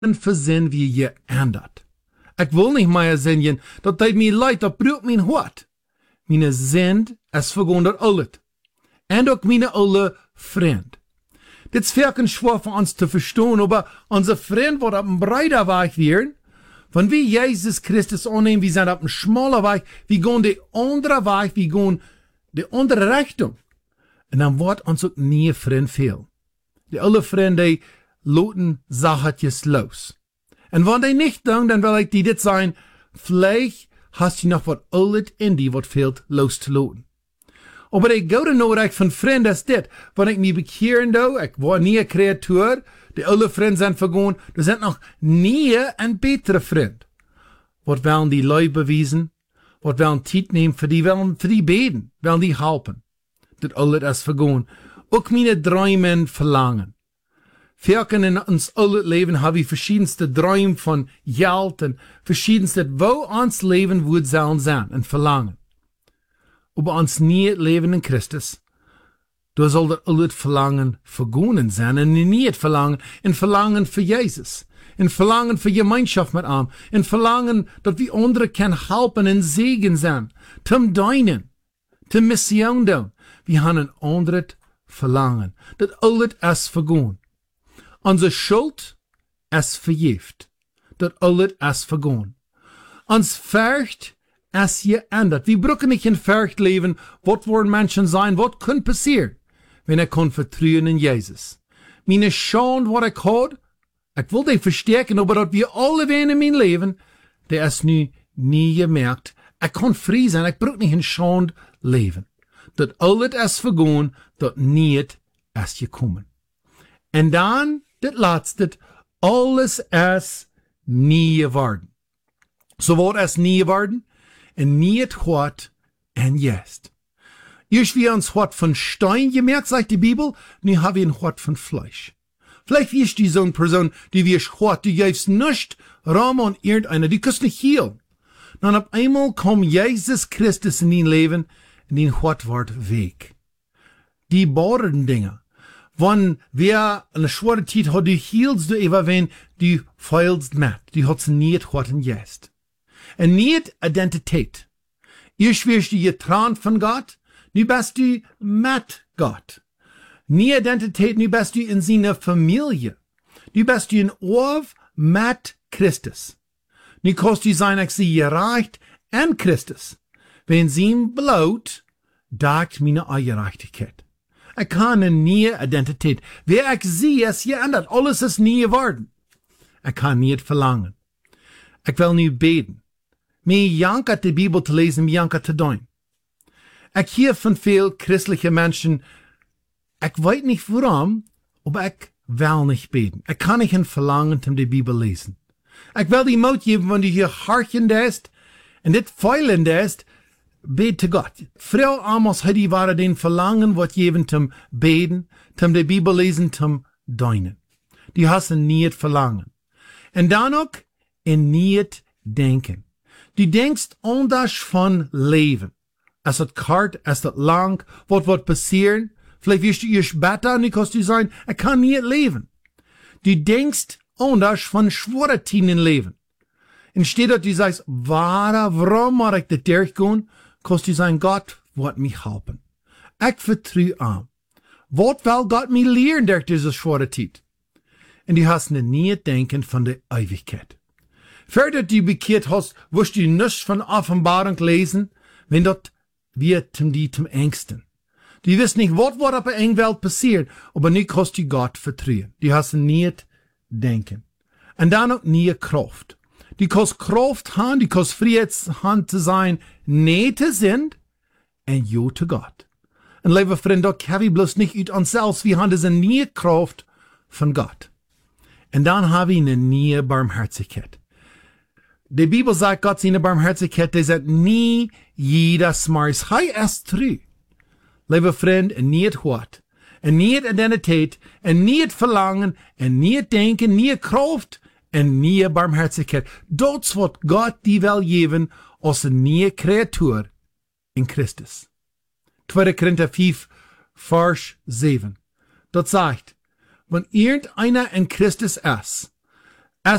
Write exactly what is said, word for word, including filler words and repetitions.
verzin wie geändert. Ik wil niet meer zingen, dat deed mij leid, dat broekt mijn hart. Mijn zin is vergonderd alles. En ook mijn alle vriend. Dit is veel schwer voor ons te verstaan, aber onze vriend wordt op een breiter weg weer. Van wie Jezus Christus aannemen, wir zijn op een schmaler weg, wir gaan de andere weg, wir gaan de andere richting. En dan wordt ons ook nie vriend veel. Die alle vrienden, die loten zachtjes los. En wanneer die niet doen, dan wil ik die dit zijn, vielleicht hast du noch wat alles in die wat fehlt los te loten. Aber die gouden nodig van vrienden is dit, wanneer ik me bekeren doe, ik word nie een creatuur, die alle vrienden zijn vergaan, er zijn nog nie een betere vriend. Wat willen die lui bewijzen? Wat willen tijd nemen voor die, willen voor die beden, willen die helpen? Dat alles is vergaan. Ook mijn dromen verlangen. Velken in ons alle leven hebben we verschiedenste dromen van geld en verschiedenste, wo ons leven woord zullen zijn en verlangen. Aber ons nie het leven in Christus, daar zal er al het verlangen vergonen zijn en nie het verlangen, en verlangen voor Jezus, en verlangen voor gemeenschap met hem, en verlangen dat we anderen kan helpen en zegen zijn, te dienen, te mission doen. We hebben een ander verlangen, dat al het is vergoen. Onze schuld is vergeeft, dat al het is vergoen. Ons vergt is geändert. Wir brauchen nicht in Furcht leben, was wollen Menschen sein, was kann passieren, wenn er kann vertrauen in Jesus. Meine Schande, was ich hat, ich will die verstärken, aber dass wir alle werden in mein Leben, der ist nu nie gemerkt. Ich kann frei sein, ich brauche nicht in Schande leben. Dat alles ist vergehen, dat niet ist gekommen. Und dann, das letzte, alles ist nie geworden. So wat ist nie geworden? En nie het hart en jest. Eerst wie ons hart von Stein gemerkt, sagt die Bibel, nu haben wir ein Hart von Fleisch. Vielleicht wirst du so eine Person, die wirst hart, du gibst nicht Raum an irgendeiner, die kannst nicht healen. Dann auf einmal kommt Jesus Christus in dein Leben und dein Hart wird weg. Die beiden Dinge, wenn wer eine schwere Zeit hat, du heilst du über wen, du feilst mit, du hast nie het hart en jest. En niet identiteit. Eerst wirst du getrennt von Gott, nu bist du mit Gott. Nie Identität, nu bist du in seiner Familie. Nu bist du in Orf mit Christus. Nu kannst du sein, ich sie gerecht in Christus. Wenn sie ihm Blut, dagt meine Gerechtigkeit. Ich kann eine nie Identität. Wer ich sie, ist geändert. Alles ist nie geworden. Ich kann nicht verlangen. Ich will nu beten. Mir jankert die Bibel zu lesen, mir jankert zu tun. Ich höre von viel christlichen Menschen, ich weiß nicht warum, aber ich will nicht beten. Ich kann nicht ein Verlangen um die Bibel lesen. Ich will die Mut geben, wenn du hier harchend ist, und dit feilend ist, bet zu Gott. Frau Amos hat die Ware den Verlangen, was geben zum Beten, zum die Bibel lesen, zum Deinen. Die hast nie het Verlangen. Und dann auch in nie het Denken. Du denkst anders von Leben. Es hat kort, es hat lang, was wird passieren? Vielleicht wirst du erst besser, und du kannst du sagen, ich kann nicht leben. Du denkst anders von schweren Zeiten im Leben. Instead dass du sagst, warum muss ich das durchgehen, kannst du sagen, Gott wird mich helfen. Ich vertraue ihm. Was will Gott mir lehren durch diese schwere Zeit? Und du hast nie denken von der Ewigkeit. Verder du bekehrt hast, wirst du nichts von Offenbarung lesen, wenn dort wird zum die zum Ängsten. Du wirst nicht, was wird auf der Engwelt passieren, aber nicht kannst du Gott vertrauen. Du hast nie denken. Und dann auch nie Kraft. Du kannst Kraft haben, du kannst Friedshand zu sein, nee zu sind, und ja zu Gott. Und liebe Freunde, da kann wir bloß nicht uit uns selbst, wir haben diese nie Kraft von Gott. Und dann haben wir eine nie Barmherzigkeit. Die Bibel sagt, Gott seine Barmherzigkeit, die sagt nie jedes Maß. Hij ist treu. Liebe Freund, en nie het Hart, en nie het Identität, en nie het Verlangen, en nie het Denken, nie het Kraft, en nie het Barmherzigkeit. Dat is wat Gott die wil geven als een nieuwe Kreatur in Christus. tweede Korinther vijf, Vers zeven. Dat sagt, wenn irgendeiner in Christus ist,